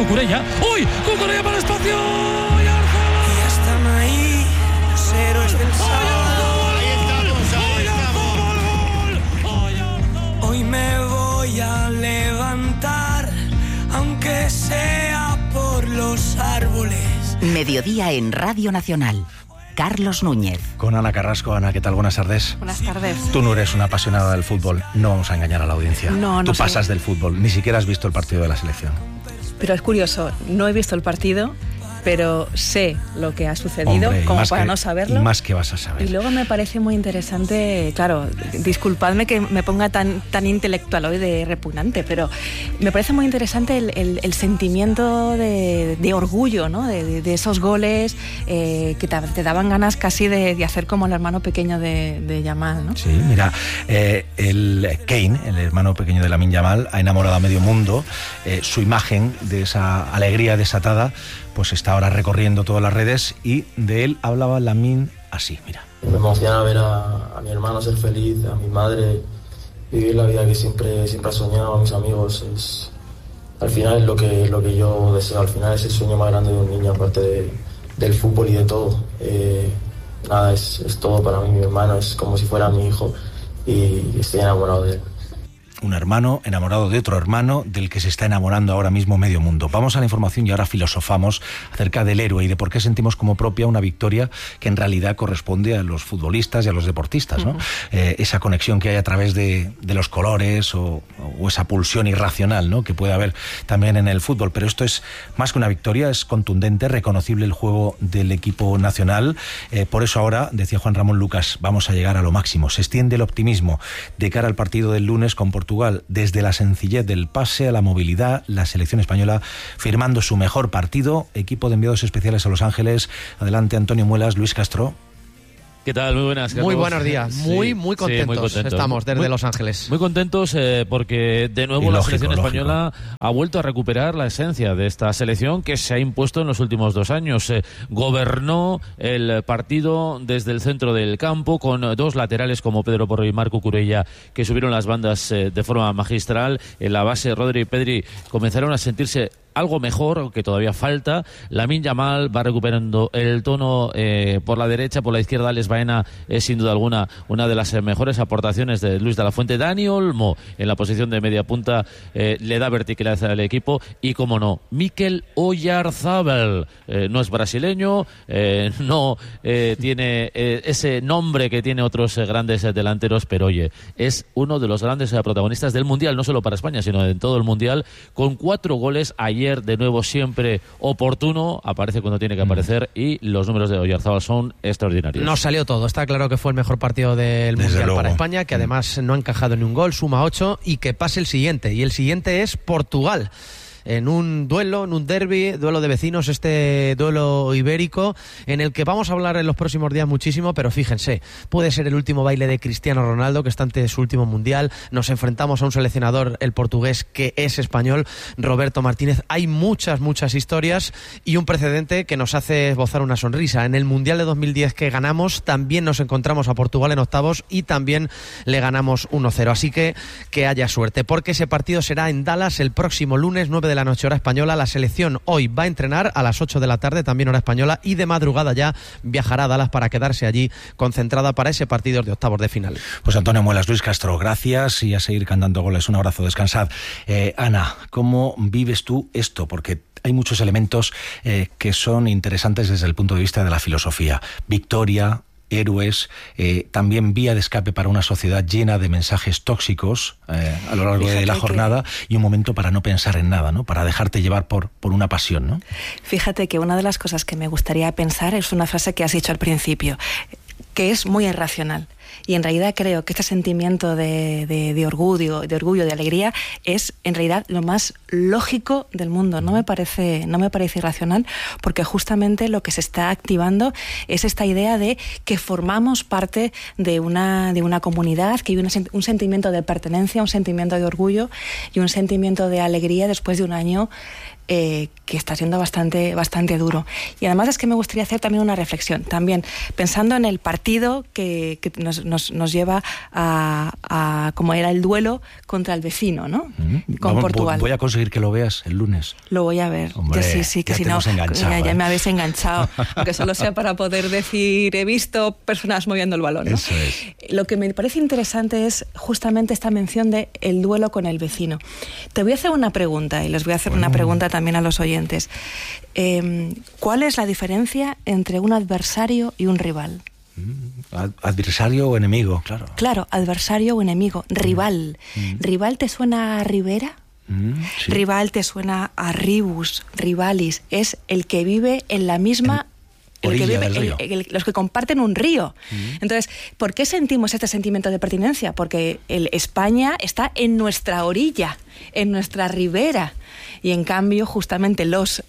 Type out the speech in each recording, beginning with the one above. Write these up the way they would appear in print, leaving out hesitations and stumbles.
Cucurella. ¡Uy! Cucurella para el espacio. Y están ahí los héroes del sábado. Hoy me voy a levantar, aunque sea por los árboles. Mediodía en Radio Nacional. Carlos Núñez. Con Ana Carrasco. Ana, ¿qué tal? Buenas tardes. Buenas tardes. Tú no eres una apasionada del fútbol. No vamos a engañar a la audiencia. No Tú soy. pasas del fútbol. Ni siquiera has visto el partido de la selección. Pero es curioso, no he visto el partido, pero sé lo que ha sucedido, Hombre, como para no saberlo. Y más que vas a saber. Y luego me parece muy interesante, claro, disculpadme que me ponga tan intelectual hoy de repugnante, pero me parece muy interesante el sentimiento de orgullo, ¿no? De esos goles que te daban ganas casi de hacer como el hermano pequeño de Yamal, ¿no? Sí, mira, el Kane, el hermano pequeño de Lamine Yamal, ha enamorado a medio mundo. Su imagen de esa alegría desatada pues está ahora recorriendo todas las redes, y de él hablaba Lamine así, mira. Me emociona ver a mi hermano ser feliz, a mi madre vivir la vida que siempre ha soñado, a mis amigos. Al final es lo que yo deseo, al final es el sueño más grande de un niño, aparte del fútbol y de todo. Nada, es todo para mí, mi hermano es como si fuera mi hijo y estoy enamorado de él. Un hermano enamorado de otro hermano del que se está enamorando ahora mismo medio mundo. Vamos a la información y ahora filosofamos acerca del héroe y de por qué sentimos como propia una victoria que en realidad corresponde a los futbolistas y a los deportistas, ¿no? Esa conexión que hay a través de los colores o esa pulsión irracional, ¿no? Que puede haber también en el fútbol. Pero esto es más que una victoria, es contundente, reconocible el juego del equipo nacional. Por eso ahora, decía Juan Ramón Lucas, vamos a llegar a lo máximo. Se extiende el optimismo de cara al partido del lunes con Portugal. Desde la sencillez del pase a la movilidad, la selección española firmando su mejor partido. Equipo de enviados especiales a Los Ángeles. Adelante, Antonio Muelas, Luis Castro. ¿Qué tal? Muy buenas, Carlos. Muy buenos días. Muy contentos. Sí, muy contentos. Estamos desde Los Ángeles. Muy contentos porque de nuevo la selección española ha vuelto a recuperar la esencia de esta selección que se ha impuesto en los últimos 2 años. Gobernó el partido desde el centro del campo con 2 laterales como Pedro Porro y Marc Cucurella, que subieron las bandas de forma magistral. En la base, Rodri y Pedri comenzaron a sentirse algo mejor, aunque todavía falta. Lamine Yamal va recuperando el tono por la derecha, por la izquierda Alex Baena es sin duda alguna una de las mejores aportaciones de Luis de la Fuente. Dani Olmo en la posición de media punta le da verticalidad al equipo, y como no, Mikel Oyarzabal no es brasileño, no tiene ese nombre que tiene otros grandes delanteros, pero oye, es uno de los grandes protagonistas del Mundial, no solo para España, sino en todo el Mundial, con 4 goles ayer. De nuevo, siempre oportuno, aparece cuando tiene que aparecer, y los números de Oyarzabal son extraordinarios. Nos salió todo, está claro que fue el mejor partido del Mundial para España, que además no ha encajado ni un gol, suma 8, y que pase el siguiente, y el siguiente es Portugal. En un duelo, en un derbi, duelo de vecinos, este duelo ibérico, en el que vamos a hablar en los próximos días muchísimo, pero fíjense, puede ser el último baile de Cristiano Ronaldo, que está ante su último mundial. Nos enfrentamos a un seleccionador, el portugués, que es español, Roberto Martínez. Hay muchas historias y un precedente que nos hace esbozar una sonrisa. En el Mundial de 2010 que ganamos, también nos encontramos a Portugal en octavos y también le ganamos 1-0. Así que haya suerte, porque ese partido será en Dallas el próximo lunes, 9 de la noche, hora española. La selección hoy va a entrenar a las 8 de la tarde, también hora española, y de madrugada ya viajará a Dallas para quedarse allí concentrada para ese partido de octavos de final. Pues Antonio Muelas, Luis Castro, gracias, y a seguir cantando goles. Un abrazo, descansad. Ana, ¿cómo vives tú esto? Porque hay muchos elementos que son interesantes desde el punto de vista de la filosofía. Victoria, héroes, también vía de escape para una sociedad llena de mensajes tóxicos a lo largo de la jornada, y un momento para no pensar en nada, ¿no? Para dejarte llevar por una pasión, ¿no? Fíjate que una de las cosas que me gustaría pensar es una frase que has dicho al principio, que es muy irracional. Y en realidad creo que este sentimiento de orgullo, de alegría, es en realidad lo más lógico del mundo. No me parece irracional, porque justamente lo que se está activando es esta idea de que formamos parte de una comunidad, que hay un sentimiento de pertenencia, un sentimiento de orgullo y un sentimiento de alegría después de un año que está siendo bastante duro. Y además es que me gustaría hacer también una reflexión, también pensando en el partido que nos nos lleva a cómo era el duelo contra el vecino, ¿no? Con Portugal. Voy a conseguir que lo veas el lunes. Lo voy a ver. Hombre, sí, que si no, ya me habéis enganchado. Aunque solo sea para poder decir, he visto personas moviendo el balón, ¿no? Eso es. Lo que me parece interesante es justamente esta mención de el duelo con el vecino. Te voy a hacer una pregunta, y les voy a hacer una pregunta también a los oyentes. ¿Cuál es la diferencia entre un adversario y un rival? ¿Adversario o enemigo? Claro, adversario o enemigo. Rival. ¿Rival te suena a Rivera? Sí. Rival te suena a Ribus, Rivalis. Es el que vive en la misma... los que comparten un río. Entonces, ¿por qué sentimos este sentimiento de pertinencia? Porque España está en nuestra orilla, en nuestra ribera, y en cambio justamente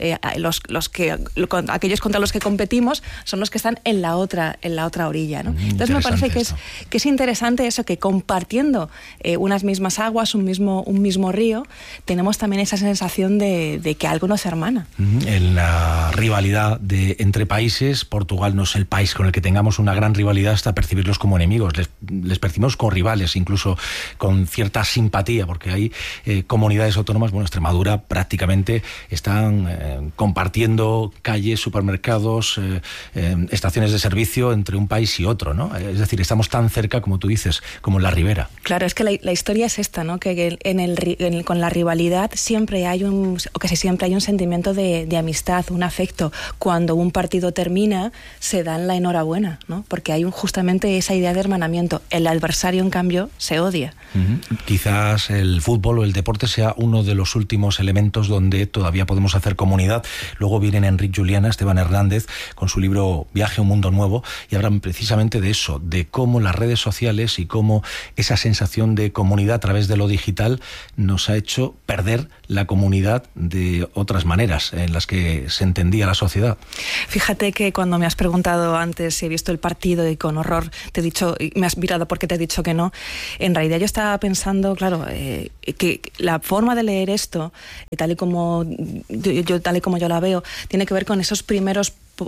aquellos contra los que competimos son los que están en la otra orilla, ¿no? Entonces me parece que es interesante eso, que compartiendo unas mismas aguas, un mismo río, tenemos también esa sensación de que algo nos hermana. En la rivalidad entre países, Portugal no es el país con el que tengamos una gran rivalidad hasta percibirlos como enemigos. Les percibimos como rivales, incluso con cierta simpatía, porque hay comunidades autónomas, Extremadura prácticamente están compartiendo calles, supermercados, estaciones de servicio entre un país y otro, ¿no? Es decir, estamos tan cerca, como tú dices, como en la ribera. Claro, es que la historia es esta, ¿no? Que con la rivalidad siempre hay casi siempre hay un sentimiento de amistad, un afecto. Cuando un partido termina, se dan la enhorabuena, ¿no? Porque hay justamente esa idea de hermanamiento. El adversario, en cambio, se odia. Quizás el fútbol o el deporte sea uno de los últimos elementos donde todavía podemos hacer comunidad. Luego vienen Enric Juliana, Esteban Hernández, con su libro Viaje a un mundo nuevo, y hablan precisamente de eso, de cómo las redes sociales y cómo esa sensación de comunidad a través de lo digital nos ha hecho perder la comunidad de otras maneras en las que se entendía la sociedad. Fíjate que cuando me has preguntado antes si he visto el partido y con horror te he dicho, me has mirado porque te he dicho que no, en realidad yo estaba pensando, claro, que la forma de leer esto, tal y como yo la veo, tiene que ver con esos primeros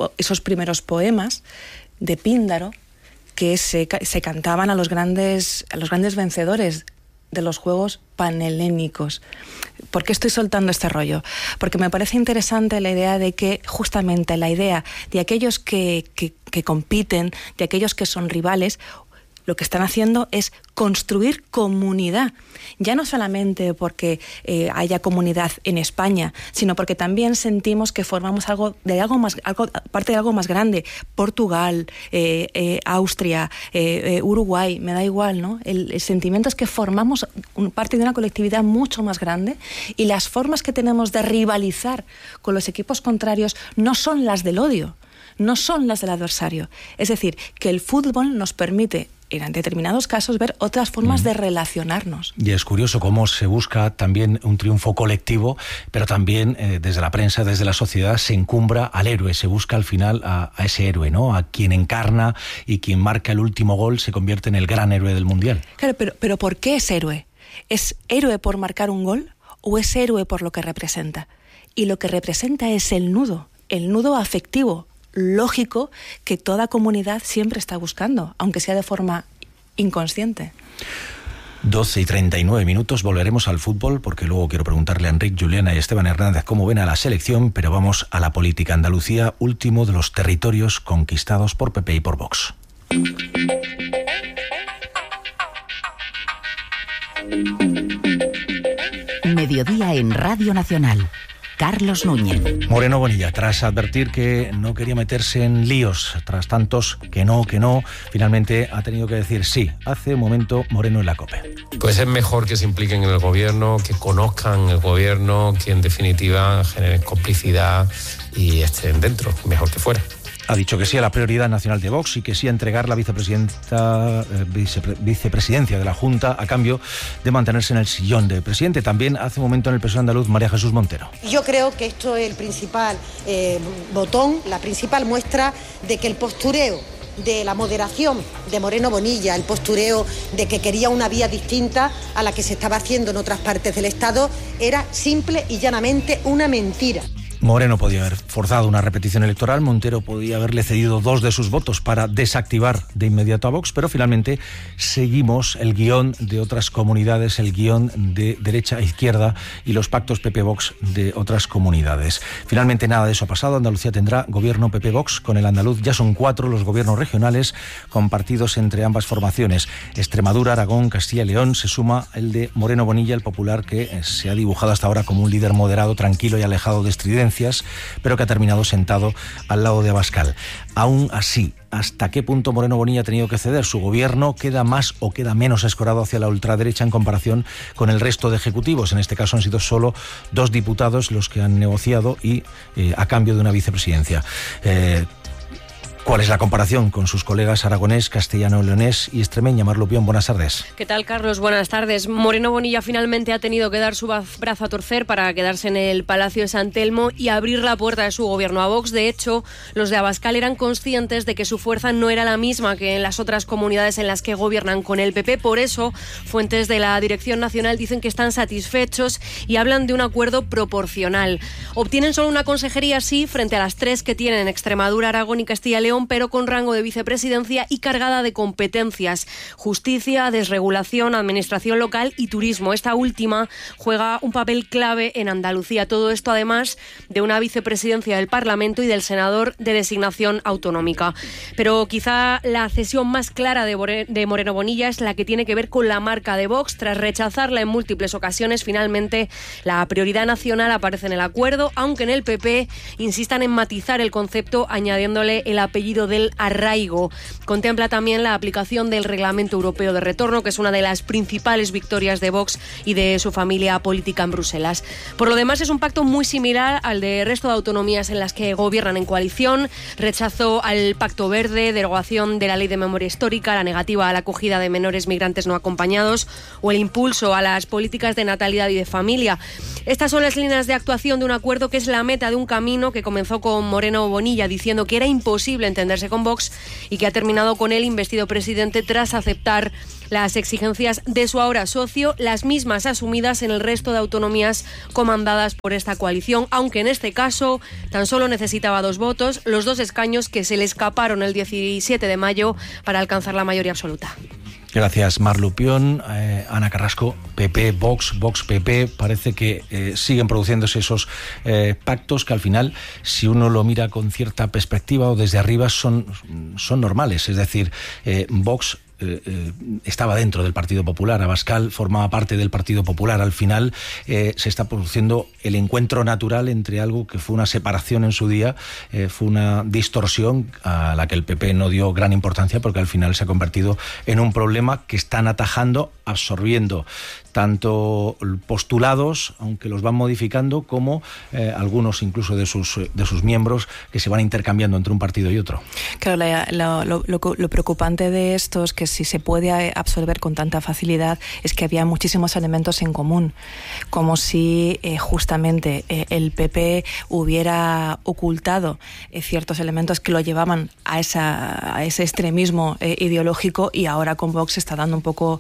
poemas de Píndaro que se cantaban a los grandes vencedores de los Juegos Panhelénicos. ¿Por qué estoy soltando este rollo? Porque me parece interesante la idea de que justamente la idea de aquellos que compiten, de aquellos que son rivales, lo que están haciendo es construir comunidad, ya no solamente porque haya comunidad en España, sino porque también sentimos que formamos parte de algo más grande. Portugal, Austria, Uruguay, me da igual, ¿no? El sentimiento es que formamos parte de una colectividad mucho más grande, y las formas que tenemos de rivalizar con los equipos contrarios no son las del odio, no son las del adversario. Es decir, que el fútbol nos permite, en determinados casos, ver otras formas de relacionarnos. Y es curioso cómo se busca también un triunfo colectivo, pero también desde la prensa, desde la sociedad, se encumbra al héroe, se busca al final a ese héroe, ¿no? A quien encarna y quien marca el último gol se convierte en el gran héroe del Mundial. Claro, pero ¿por qué es héroe? ¿Es héroe por marcar un gol o es héroe por lo que representa? Y lo que representa es el nudo afectivo, lógico, que toda comunidad siempre está buscando, aunque sea de forma inconsciente. 12:39, volveremos al fútbol, porque luego quiero preguntarle a Enric Juliana y Esteban Hernández cómo ven a la selección, pero vamos a la política. Andalucía, último de los territorios conquistados por PP y por Vox. Mediodía en Radio Nacional. Carlos Núñez. Moreno Bonilla, tras advertir que no quería meterse en líos, tras tantos que no, finalmente ha tenido que decir sí. Hace un momento Moreno en la COPE. Pues es mejor que se impliquen en el gobierno, que conozcan el gobierno, que en definitiva generen complicidad y estén dentro, mejor que fuera. Ha dicho que sí a la prioridad nacional de Vox y que sí a entregar la vicepresidencia de la Junta a cambio de mantenerse en el sillón de presidente. También hace un momento en el PSOE andaluz María Jesús Montero. Yo creo que esto es el principal botón, la principal muestra de que el postureo de la moderación de Moreno Bonilla, el postureo de que quería una vía distinta a la que se estaba haciendo en otras partes del Estado, era simple y llanamente una mentira. Moreno podía haber forzado una repetición electoral, Montero podía haberle cedido 2 de sus votos para desactivar de inmediato a Vox, pero finalmente seguimos el guión de otras comunidades, el guión de derecha e izquierda y los pactos PP-Vox de otras comunidades. Finalmente nada de eso ha pasado. Andalucía tendrá gobierno PP-Vox con el andaluz. Ya son 4 los gobiernos regionales compartidos entre ambas formaciones. Extremadura, Aragón, Castilla y León. Se suma el de Moreno Bonilla, el popular, que se ha dibujado hasta ahora como un líder moderado, tranquilo y alejado de estridencias, pero que ha terminado sentado al lado de Abascal. Aún así, ¿hasta qué punto Moreno Bonilla ha tenido que ceder? ¿Su gobierno queda más o queda menos escorado hacia la ultraderecha en comparación con el resto de ejecutivos? En este caso han sido solo 2 diputados los que han negociado y a cambio de una vicepresidencia. ¿Cuál es la comparación con sus colegas aragonés, castellano, leonés y extremeña? Mar Lupión, buenas tardes. ¿Qué tal, Carlos? Buenas tardes. Moreno Bonilla finalmente ha tenido que dar su brazo a torcer para quedarse en el Palacio de San Telmo y abrir la puerta de su gobierno a Vox. De hecho, los de Abascal eran conscientes de que su fuerza no era la misma que en las otras comunidades en las que gobiernan con el PP. Por eso, fuentes de la Dirección Nacional dicen que están satisfechos y hablan de un acuerdo proporcional. Obtienen solo una consejería, sí, frente a las 3 que tienen en Extremadura, Aragón y Castilla y León, pero con rango de vicepresidencia y cargada de competencias: justicia, desregulación, administración local y turismo. Esta última juega un papel clave en Andalucía. Todo esto además de una vicepresidencia del Parlamento y del senador de designación autonómica. Pero quizá la cesión más clara de Moreno Bonilla es la que tiene que ver con la marca de Vox. Tras rechazarla en múltiples ocasiones, finalmente la prioridad nacional aparece en el acuerdo, aunque en el PP insistan en matizar el concepto añadiéndole el apellido del arraigo. Contempla también la aplicación del Reglamento Europeo de Retorno, que es una de las principales victorias de Vox y de su familia política en Bruselas. Por lo demás, es un pacto muy similar al del resto de autonomías en las que gobiernan en coalición: rechazo al Pacto Verde, derogación de la Ley de Memoria Histórica, la negativa a la acogida de menores migrantes no acompañados o el impulso a las políticas de natalidad y de familia. Estas son las líneas de actuación de un acuerdo que es la meta de un camino que comenzó con Moreno Bonilla diciendo que era imposible entenderse con Vox y que ha terminado con él investido presidente tras aceptar las exigencias de su ahora socio, las mismas asumidas en el resto de autonomías comandadas por esta coalición, aunque en este caso tan solo necesitaba 2 votos, los 2 escaños que se le escaparon el 17 de mayo para alcanzar la mayoría absoluta. Gracias, Mar Lupión. Ana Carrasco, PP, Vox, Vox, PP, parece que siguen produciéndose esos pactos que al final, si uno lo mira con cierta perspectiva o desde arriba, son normales. Es decir, Vox estaba dentro del Partido Popular, Abascal formaba parte del Partido Popular. Al final se está produciendo el encuentro natural entre algo que fue una separación en su día, fue una distorsión a la que el PP no dio gran importancia, porque al final se ha convertido en un problema que están atajando, absorbiendo tanto postulados, aunque los van modificando, como algunos incluso de sus miembros, que se van intercambiando entre un partido y otro. Claro, lo preocupante de esto es que si se puede absorber con tanta facilidad es que había muchísimos elementos en común, como si justamente el PP hubiera ocultado ciertos elementos que lo llevaban a ese extremismo ideológico, y ahora con Vox se está dando un poco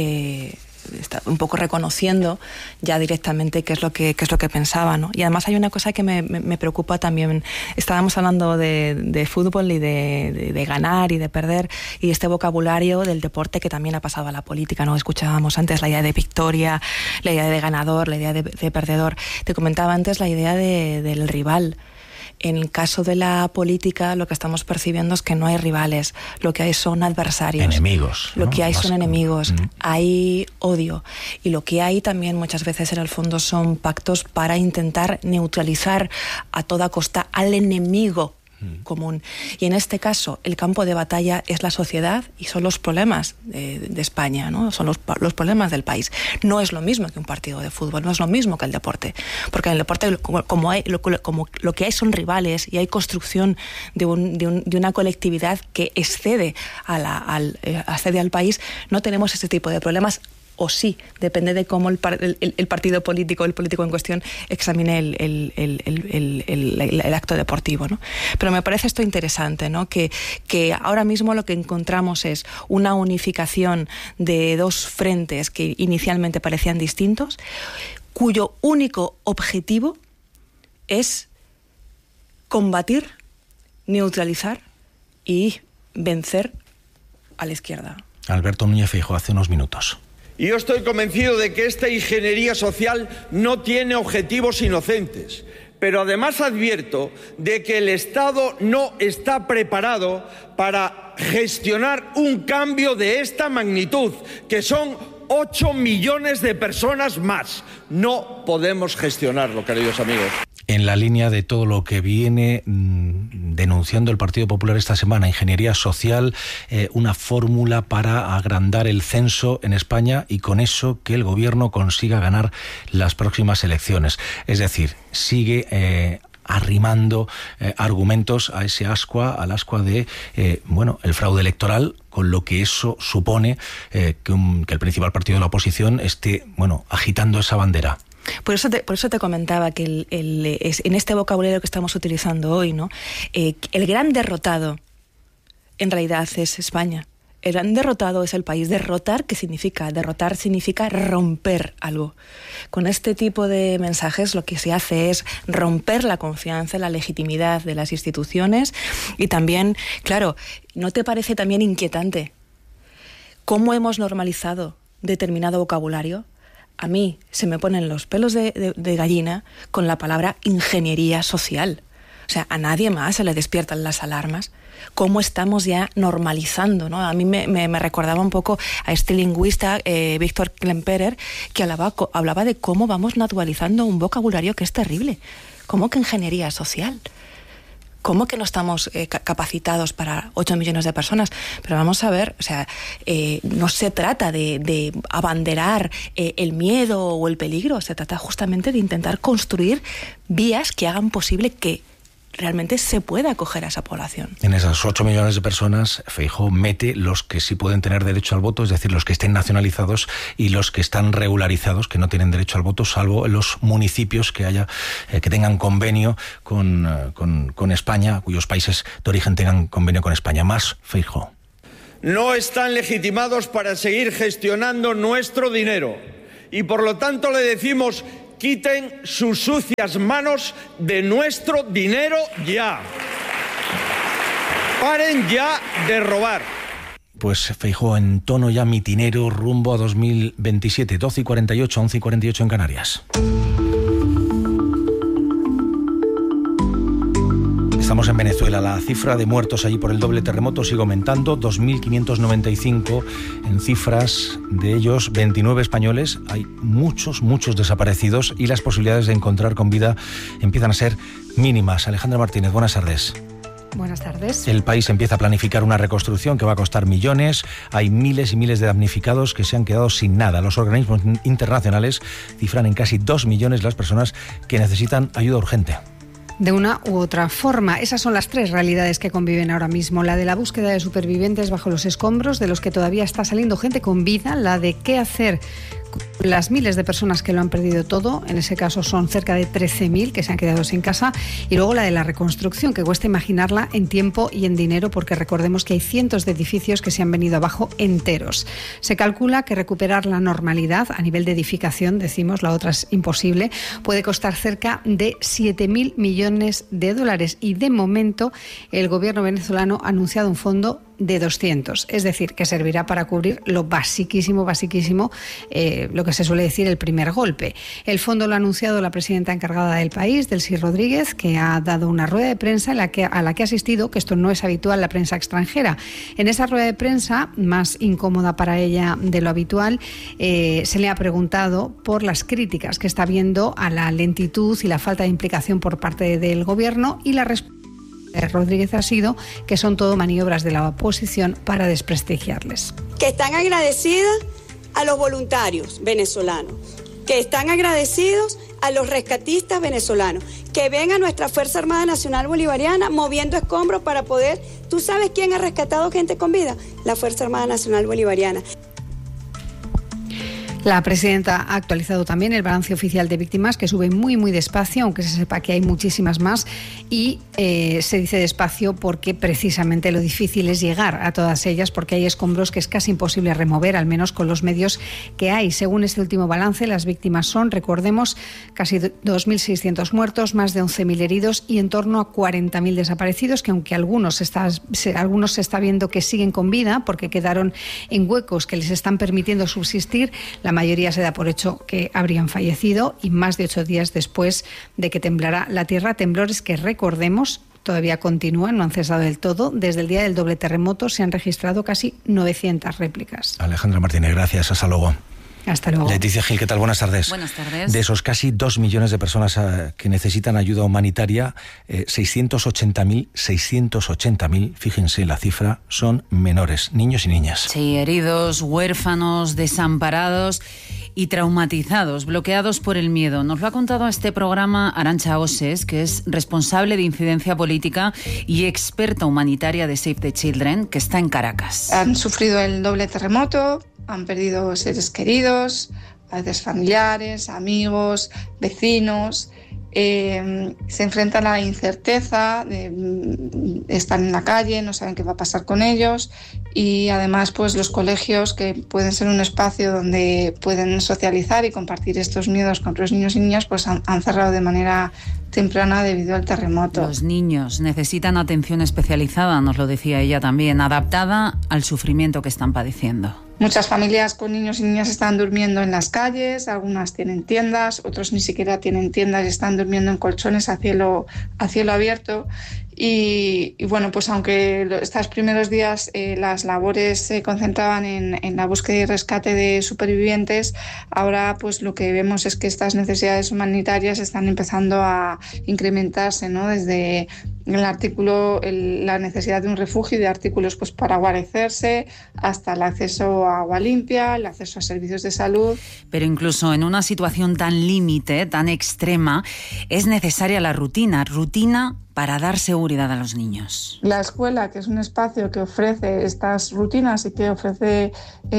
está un poco reconociendo ya directamente qué es lo que pensaba, ¿no? Y además hay una cosa que me preocupa también. Estábamos hablando de fútbol y de ganar y de perder, y este vocabulario del deporte que también ha pasado a la política, ¿no? Escuchábamos antes la idea de victoria, la idea de ganador, la idea de perdedor. Te comentaba antes la idea del rival. En el caso de la política, lo que estamos percibiendo es que no hay rivales, lo que hay son adversarios. Enemigos, ¿no? Lo que hay son enemigos, hay odio, y lo que hay también muchas veces en el fondo son pactos para intentar neutralizar a toda costa al enemigo común. Y en este caso, el campo de batalla es la sociedad y son los problemas de España, ¿no? Son los problemas del país. No es lo mismo que un partido de fútbol, no es lo mismo que el deporte. Porque en el deporte, como lo que hay son rivales y hay construcción de una colectividad que excede al país, no tenemos ese tipo de problemas. O sí, depende de cómo el partido político, el político en cuestión, examine el acto deportivo, ¿no? Pero me parece esto interesante, ¿no? Que ahora mismo lo que encontramos es una unificación de 2 frentes que inicialmente parecían distintos, cuyo único objetivo es combatir, neutralizar y vencer a la izquierda. Alberto Núñez Feijóo, hace unos minutos. Y yo estoy convencido de que esta ingeniería social no tiene objetivos inocentes. Pero además advierto de que el Estado no está preparado para gestionar un cambio de esta magnitud, que son 8 millones de personas más. No podemos gestionarlo, queridos amigos. En la línea de todo lo que viene denunciando el Partido Popular esta semana, ingeniería social, una fórmula para agrandar el censo en España y con eso que el gobierno consiga ganar las próximas elecciones. Es decir, sigue arrimando argumentos a ese ascua, al ascua de el fraude electoral, con lo que eso supone que el principal partido de la oposición esté agitando esa bandera. Por eso te comentaba que en este vocabulario que estamos utilizando hoy, ¿no? El gran derrotado en realidad es España. El gran derrotado es el país. Derrotar, ¿qué significa? Derrotar significa romper algo. Con este tipo de mensajes lo que se hace es romper la confianza, la legitimidad de las instituciones y también, claro, ¿no te parece también inquietante cómo hemos normalizado determinado vocabulario? A mí se me ponen los pelos de gallina con la palabra ingeniería social. O sea, a nadie más se le despiertan las alarmas. ¿Cómo estamos ya normalizando, ¿no? A mí me recordaba un poco a este lingüista, Víctor Klemperer, que hablaba de cómo vamos naturalizando un vocabulario que es terrible. ¿Cómo que ingeniería social? ¿Cómo que no estamos capacitados para 8 millones de personas? Pero vamos a ver, o sea, no se trata de abanderar el miedo o el peligro, se trata justamente de intentar construir vías que hagan posible que realmente se pueda acoger a esa población. En esas 8 millones de personas, Feijóo mete los que sí pueden tener derecho al voto, es decir, los que estén nacionalizados y los que están regularizados, que no tienen derecho al voto, salvo en los municipios que tengan convenio con España, cuyos países de origen tengan convenio con España. Más Feijóo. No están legitimados para seguir gestionando nuestro dinero y por lo tanto le decimos: quiten sus sucias manos de nuestro dinero ya. Paren ya de robar. Pues Feijóo en tono ya mitinero rumbo a 2027, 12:48, 11:48 en Canarias. Estamos en Venezuela. La cifra de muertos allí por el doble terremoto sigue aumentando, 2.595 en cifras, de ellos 29 españoles. Hay muchos desaparecidos y las posibilidades de encontrar con vida empiezan a ser mínimas. Alejandra Martínez, buenas tardes. Buenas tardes. El país empieza a planificar una reconstrucción que va a costar millones. Hay miles y miles de damnificados que se han quedado sin nada. Los organismos internacionales cifran en casi 2 millones las personas que necesitan ayuda urgente. De una u otra forma. Esas son las tres realidades que conviven ahora mismo. La de la búsqueda de supervivientes bajo los escombros, de los que todavía está saliendo gente con vida. La de qué hacer con las miles de personas que lo han perdido todo. En ese caso son cerca de 13.000 que se han quedado sin casa. Y luego la de la reconstrucción, que cuesta imaginarla en tiempo y en dinero, porque recordemos que hay cientos de edificios que se han venido abajo enteros. Se calcula que recuperar la normalidad a nivel de edificación, decimos, la otra es imposible, puede costar cerca de 7.000 millones de dólares. Y de momento el gobierno venezolano ha anunciado un fondo de 200, es decir, que servirá para cubrir lo basiquísimo, lo que se suele decir el primer golpe. El fondo lo ha anunciado la presidenta encargada del país, Delcy Rodríguez, que ha dado una rueda de prensa a la que ha asistido, que esto no es habitual en la prensa extranjera. En esa rueda de prensa, más incómoda para ella de lo habitual, se le ha preguntado por las críticas que está habiendo a la lentitud y la falta de implicación por parte del gobierno, y la respuesta de Rodríguez ha sido que son todo maniobras de la oposición para desprestigiarles. Que están agradecidas a los voluntarios venezolanos, que están agradecidos a los rescatistas venezolanos, que ven a nuestra Fuerza Armada Nacional Bolivariana moviendo escombros para poder... ¿Tú sabes quién ha rescatado gente con vida? La Fuerza Armada Nacional Bolivariana. La presidenta ha actualizado también el balance oficial de víctimas, que sube muy, muy despacio, aunque se sepa que hay muchísimas más. Y se dice despacio porque precisamente lo difícil es llegar a todas ellas, porque hay escombros que es casi imposible remover, al menos con los medios que hay. Según este último balance, las víctimas son, recordemos, casi 2.600 muertos, más de 11.000 heridos y en torno a 40.000 desaparecidos, que aunque algunos se está viendo que siguen con vida porque quedaron en huecos que les están permitiendo subsistir, la mayoría se da por hecho que habrían fallecido, y más de 8 días después de que temblara la tierra, temblores que, recordemos, todavía continúan, no han cesado del todo. Desde el día del doble terremoto se han registrado casi 900 réplicas. Alejandra Martínez, gracias. Hasta luego. Hasta luego. Leticia Gil, ¿qué tal? Buenas tardes. Buenas tardes. De esos casi 2 millones de personas que necesitan ayuda humanitaria, 680.000, fíjense la cifra, son menores, niños y niñas. Sí, heridos, huérfanos, desamparados y traumatizados, bloqueados por el miedo. Nos lo ha contado a este programa Arantxa Oses, que es responsable de incidencia política y experta humanitaria de Save the Children, que está en Caracas. Han sufrido el doble terremoto, han perdido seres queridos, a veces familiares, amigos, vecinos. Se enfrentan a la incerteza de estar en la calle, no saben qué va a pasar con ellos, y además pues los colegios, que pueden ser un espacio donde pueden socializar y compartir estos miedos con otros niños y niñas, pues han cerrado de manera temprana debido al terremoto. Los niños necesitan atención especializada, nos lo decía ella también, adaptada al sufrimiento que están padeciendo. Muchas familias con niños y niñas están durmiendo en las calles, algunas tienen tiendas, otros ni siquiera tienen tiendas y están durmiendo en colchones a cielo abierto. Y bueno, pues aunque estos primeros días las labores se concentraban en la búsqueda y rescate de supervivientes, ahora pues lo que vemos es que estas necesidades humanitarias están empezando a incrementarse, ¿no? Desde el artículo, la necesidad de un refugio y de artículos pues para guarecerse, hasta el acceso a agua limpia, el acceso a servicios de salud. Pero incluso en una situación tan límite, tan extrema, es necesaria la rutina para dar seguridad a los niños. La escuela, que es un espacio que ofrece estas rutinas y que ofrece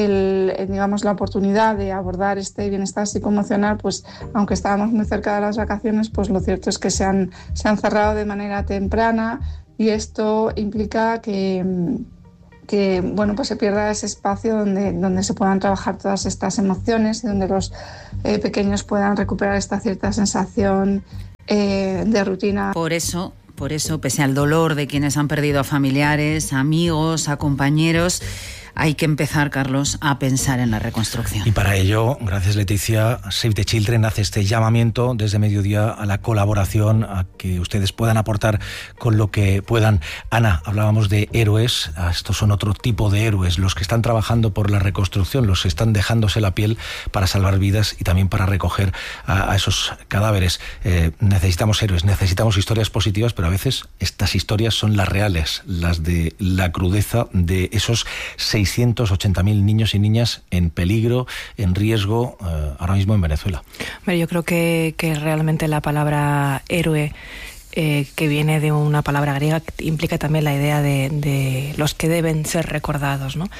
la oportunidad de abordar este bienestar psicoemocional, pues aunque estábamos muy cerca de las vacaciones, pues lo cierto es que se han cerrado de manera temprana, y esto implica que bueno, pues se pierda ese espacio donde se puedan trabajar todas estas emociones y donde los pequeños puedan recuperar esta cierta sensación de rutina. Por eso, pese al dolor de quienes han perdido a familiares, a amigos, a compañeros, hay que empezar, Carlos, a pensar en la reconstrucción. Y para ello, gracias Leticia, Save the Children hace este llamamiento desde mediodía a la colaboración, a que ustedes puedan aportar con lo que puedan. Ana, hablábamos de héroes, estos son otro tipo de héroes, los que están trabajando por la reconstrucción, los que están dejándose la piel para salvar vidas y también para recoger a esos cadáveres. Necesitamos héroes, necesitamos historias positivas, pero a veces estas historias son las reales, las de la crudeza de esos 680.000 niños y niñas en peligro, en riesgo, ahora mismo en Venezuela. Pero yo creo que realmente la palabra héroe, que viene de una palabra griega, implica también la idea de los que deben ser recordados, ¿no?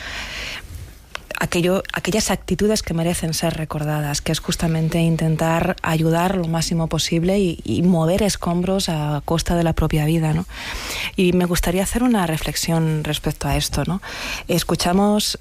Aquellas actitudes que merecen ser recordadas, que es justamente intentar ayudar lo máximo posible y mover escombros a costa de la propia vida, ¿no? Y me gustaría hacer una reflexión respecto a esto, ¿no? Escuchamos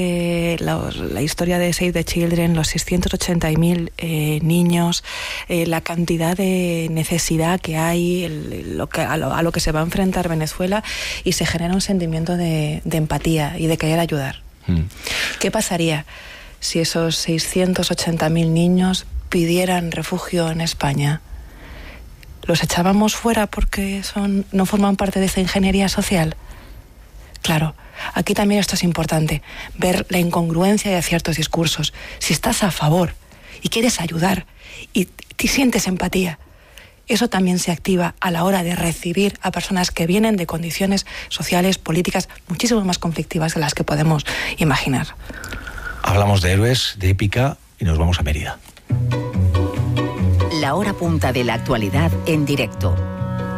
la historia de Save the Children, los 680.000 niños, la cantidad de necesidad que hay, a lo que se va a enfrentar Venezuela, y se genera un sentimiento de empatía y de querer ayudar. ¿Qué pasaría si esos 680.000 niños pidieran refugio en España? ¿Los echábamos fuera porque no forman parte de esa ingeniería social? Claro, aquí también esto es importante, ver la incongruencia de ciertos discursos. Si estás a favor y quieres ayudar y sientes empatía, eso también se activa a la hora de recibir a personas que vienen de condiciones sociales, políticas, muchísimo más conflictivas de las que podemos imaginar. Hablamos de héroes, de épica, y nos vamos a Mérida. La hora punta de la actualidad en directo.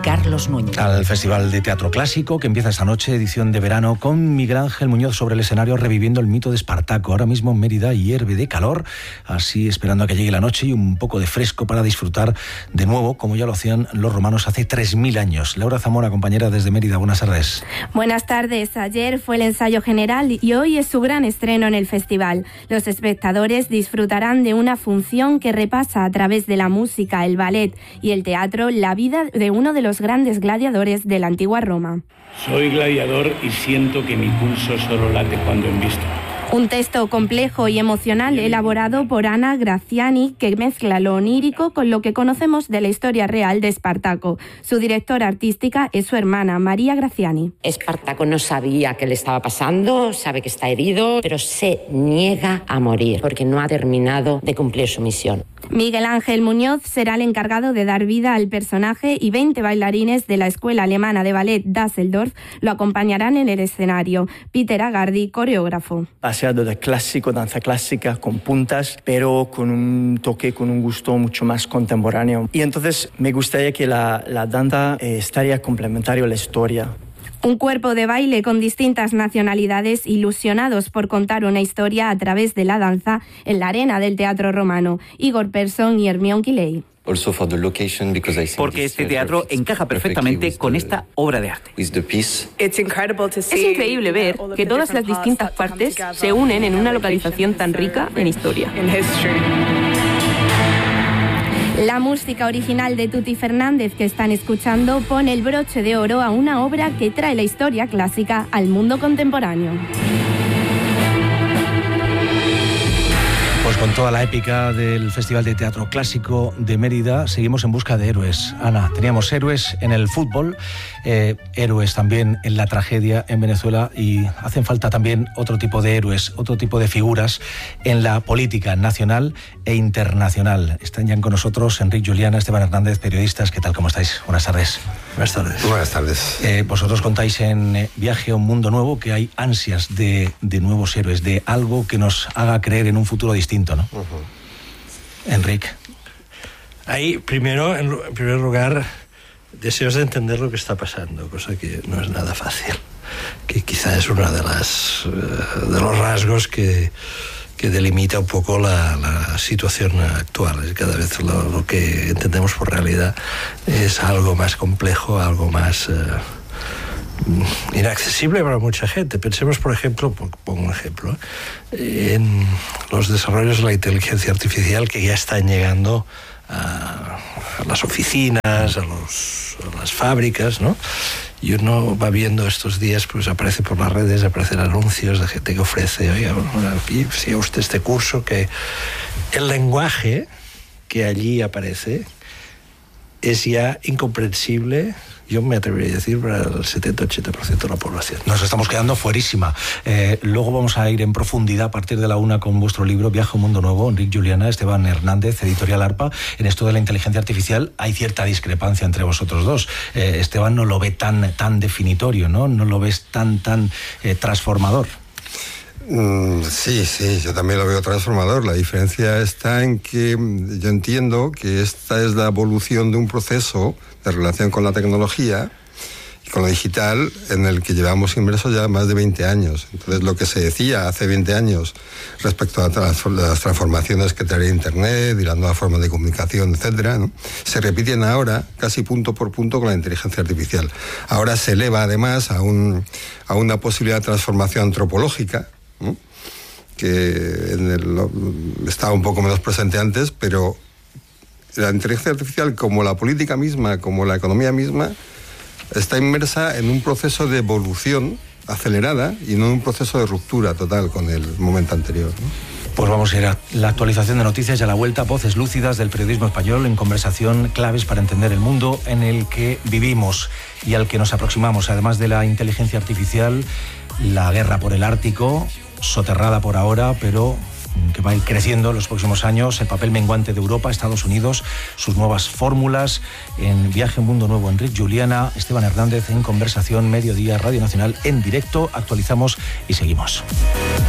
Carlos Núñez. Al Festival de Teatro Clásico, que empieza esta noche, edición de verano, con Miguel Ángel Muñoz sobre el escenario reviviendo el mito de Espartaco. Ahora mismo en Mérida hierve de calor, así esperando a que llegue la noche y un poco de fresco para disfrutar de nuevo, como ya lo hacían los romanos hace 3000 años. Laura Zamora, compañera desde Mérida, buenas tardes. Buenas tardes. Ayer fue el ensayo general y hoy es su gran estreno en el festival. Los espectadores disfrutarán de una función que repasa a través de la música, el ballet y el teatro la vida de uno de los grandes gladiadores de la antigua Roma. Soy gladiador y siento que mi pulso solo late cuando embisto. Un texto complejo y emocional elaborado por Ana Graziani que mezcla lo onírico con lo que conocemos de la historia real de Espartaco. Su directora artística es su hermana, María Graziani. Espartaco no sabía qué le estaba pasando, sabe que está herido, pero se niega a morir porque no ha terminado de cumplir su misión. Miguel Ángel Muñoz será el encargado de dar vida al personaje y 20 bailarines de la Escuela Alemana de Ballet Düsseldorf lo acompañarán en el escenario. Peter Agardi, coreógrafo. Paseado de clásico, danza clásica con puntas, pero con un toque, con un gusto mucho más contemporáneo. Y entonces me gustaría que la danza estaría complementario a la historia. Un cuerpo de baile con distintas nacionalidades ilusionados por contar una historia a través de la danza en la arena del Teatro Romano. Igor Persson y Hermione Quiley. Porque este teatro encaja perfectamente con esta obra de arte. Es increíble ver que todas las distintas partes se unen en una localización tan rica en historia. La música original de Tuti Fernández que están escuchando pone el broche de oro a una obra que trae la historia clásica al mundo contemporáneo. Pues con toda la épica del Festival de Teatro Clásico de Mérida, seguimos en busca de héroes. Ana, teníamos héroes en el fútbol, héroes también en la tragedia en Venezuela y hacen falta también otro tipo de héroes, otro tipo de figuras en la política nacional e internacional. Están ya con nosotros Enric Juliana, Esteban Hernández, periodistas. ¿Qué tal? ¿Cómo estáis? Buenas tardes. Buenas tardes. Buenas tardes. Vosotros contáis en Viaje a un Mundo Nuevo que hay ansias de nuevos héroes, de algo que nos haga creer en un futuro distinto, ¿no? Enric. Hay, en primer lugar, deseos de entender lo que está pasando, cosa que no es nada fácil, que quizá es uno de los rasgos que delimita un poco la situación actual. Cada vez lo que entendemos por realidad es algo más complejo, algo más inaccesible para mucha gente. Pensemos, por ejemplo, pongo un ejemplo, en los desarrollos de la inteligencia artificial que ya están llegando a las oficinas, a las fábricas, ¿no? Y uno va viendo estos días, pues aparece por las redes, aparecen anuncios de gente que ofrece, oiga, si a usted este curso, que el lenguaje que allí aparece es ya incomprensible, yo me atrevería a decir, para el 70-80% de la población. Nos estamos quedando fuerísima. Luego vamos a ir en profundidad a partir de la 1 con vuestro libro Viaje a un Mundo Nuevo. Enric Juliana, Esteban Hernández, Editorial Arpa. En esto de la inteligencia artificial hay cierta discrepancia entre vosotros dos. Esteban no lo ve tan definitorio, ¿no? No lo ves tan transformador. Sí, yo también lo veo transformador. La diferencia está en que yo entiendo que esta es la evolución de un proceso de relación con la tecnología y con lo digital en el que llevamos inmersos ya más de 20 años. Entonces, lo que se decía hace 20 años respecto a las transformaciones que trae Internet y las nuevas formas de comunicación, etcétera, ¿no?, se repiten ahora casi punto por punto con la inteligencia artificial. Ahora se eleva además a una posibilidad de transformación antropológica, ¿no?, que estaba un poco menos presente antes, pero la inteligencia artificial, como la política misma, como la economía misma, está inmersa en un proceso de evolución acelerada y no en un proceso de ruptura total con el momento anterior, ¿no? Pues vamos a ir a la actualización de noticias y a la vuelta, voces lúcidas del periodismo español en conversación, claves para entender el mundo en el que vivimos y al que nos aproximamos. Además de la inteligencia artificial, la guerra por el Ártico, soterrada por ahora, pero que va a ir creciendo en los próximos años, el papel menguante de Europa, Estados Unidos, sus nuevas fórmulas. En Viaje a un Mundo Nuevo, Enric Juliana, Esteban Hernández en conversación, Mediodía, Radio Nacional en directo. Actualizamos y seguimos.